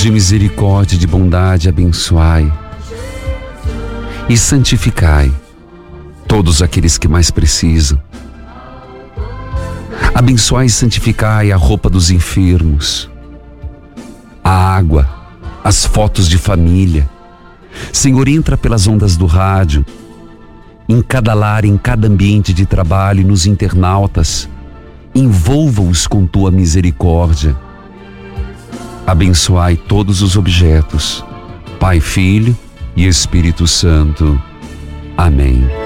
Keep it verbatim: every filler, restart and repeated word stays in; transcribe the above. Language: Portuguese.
de misericórdia e de bondade, abençoai e santificai todos aqueles que mais precisam. Abençoai e santificai a roupa dos enfermos, a água, as fotos de família. Senhor, entra pelas ondas do rádio, em cada lar, em cada ambiente de trabalho, nos internautas. Envolva-os com tua misericórdia. Abençoai todos os objetos, Pai, Filho e Espírito Santo. Amém.